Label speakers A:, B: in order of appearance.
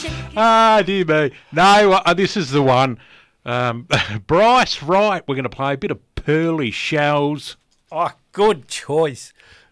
A: Ah, dear me. No, this is the one. Bryce Wright, we're going to play a bit of Pearly Shells.
B: Oh, good choice.